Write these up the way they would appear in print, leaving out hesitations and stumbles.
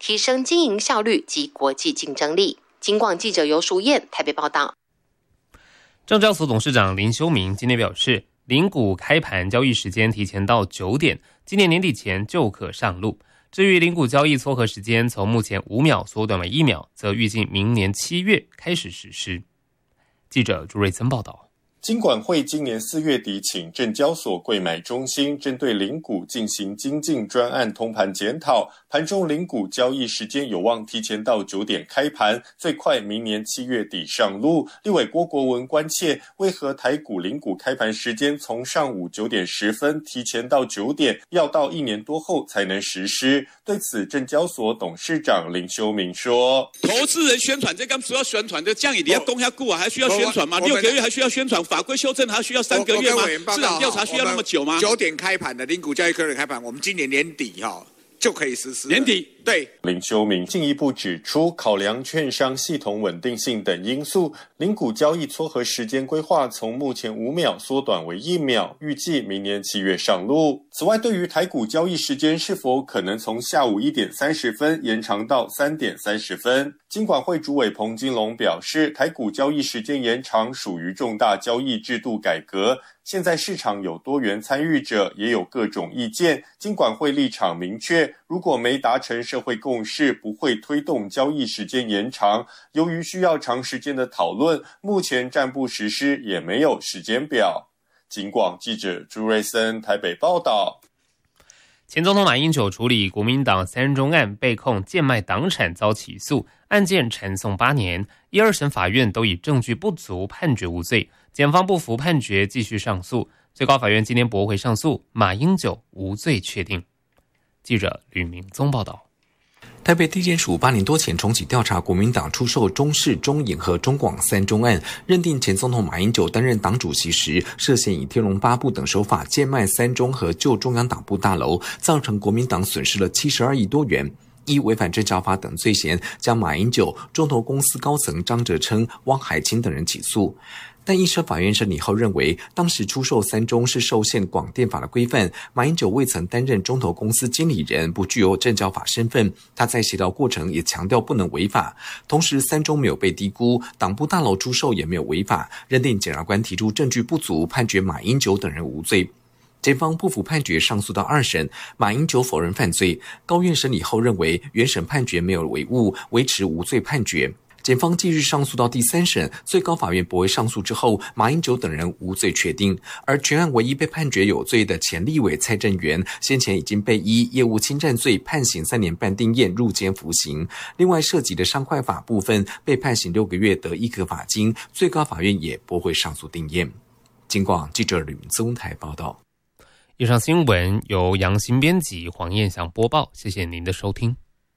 提升经营效率及国际竞争力。警广记者游淑燕台北报道。 证交所董事长林修明今天表示，零股开盘交易时间提前到9点，今年年底前就可上路。至于零股交易撮合时间从目前5秒缩短为1秒，则预计明年7月开始实施。记者朱瑞增报道。 金管会今年4月底请证交所柜买中心针对零股进行精进专案通盘检讨，盘中零股交易时间有望提前到9点开盘，最快明年7月底上路。立委郭国文关切，为何台股零股开盘时间从上午9点10分提前到9点，要到1年多后才能实施？对此，证交所董事长林修明说：“ 投资人宣传，这刚需要宣传的，这样你要供下顾啊，还需要宣传吗？6个月还需要宣传？法规修正还需要3个月吗？市场调查需要那么久吗 ？9点开盘的零股交易科的开盘，我们今年年底就可以实施。 年底对。” 林修明进一步指出，考量券商系统稳定性等因素，零股交易撮合时间规划从目前5秒缩短为1秒，预计明年7月上路。此外，对于台股交易时间是否可能从下午1点30分延长到3点30分，金管会主委彭金龙表示，台股交易时间延长属于重大交易制度改革，现在市场有多元参与者，也有各种意见，金管会立场明确，如果没达成社会共识，不会推动交易时间延长。由于需要长时间的讨论，目前暂不实施，也没有时间表。警广记者朱瑞森台北报道。 前总统马英九处理国民党3人中案被控贱卖党产遭起诉，案件陈讼8年，1、2审法院都以证据不足判决无罪，检方不服判决继续上诉，最高法院今天驳回上诉，马英九无罪确定。记者吕明宗报道。 台北地检署8年多前重启调查国民党出售中视、中影和中广3中案，认定前总统马英九担任党主席时，涉嫌以天龙八部等手法贱卖3中和旧中央党部大楼，造成国民党损失了72亿多元。依违反证交法等罪嫌，将马英九、中投公司高层张哲琛、汪海清等人起诉。但一审法院审理后认为，当时出售3中是受限广电法的规范，马英九未曾担任中投公司经理人，不具有证交法身份。他在协调过程也强调不能违法，同时3中没有被低估，党部大楼出售也没有违法，认定检察官提出证据不足，判决马英九等人无罪。检方不服判决，上诉到2审，马英九否认犯罪。高院审理后认为原审判决没有违误，维持无罪判决。检方继续上诉到第3审，最高法院驳回上诉之后，马英九等人无罪确定。而全案唯一被判决有罪的前立委蔡正元，先前已经被依业务侵占罪判刑3年半定谳入监服刑。另外涉及的商会法部分被判刑6个月得一颗罚金，最高法院也驳回上诉定谳。警广记者吕明宗台报道。 以上新闻由杨新编辑，黄燕祥播报，谢谢您的收听。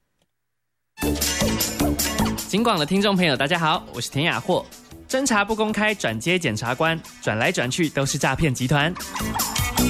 警广的听众朋友大家好，我是田雅霍。侦查不公开转接检察官，转来转去都是诈骗集团。